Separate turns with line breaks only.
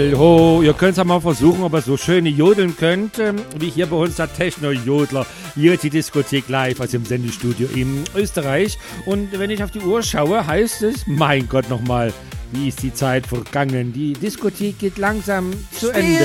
Ho, ihr könnt es ja mal versuchen, ob ihr so schön jodeln könnt, wie hier bei uns der Techno-Jodler. Hier ist die Diskothek live aus dem Sendestudio in Österreich. Und wenn ich auf die Uhr schaue, heißt es, mein Gott nochmal, wie ist die Zeit vergangen? Die Diskothek geht langsam zu Ende.